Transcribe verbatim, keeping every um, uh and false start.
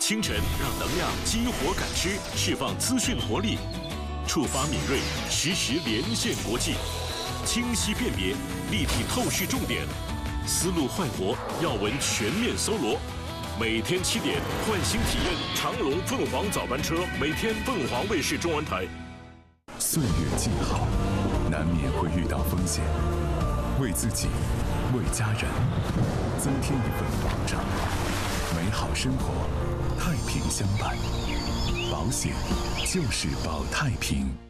清晨让能量激活感知，释放资讯活力，触发敏锐，实时连线国际，清晰辨别，立体透视重点，思路焕活，要闻全面搜罗。每天七点，换新体验长隆凤凰早班车，每天凤凰卫视中文台。 岁月静好，难免会遇到风险，为自己，为家人，增添一份保障。美好生活，太平相伴，保险就是保太平。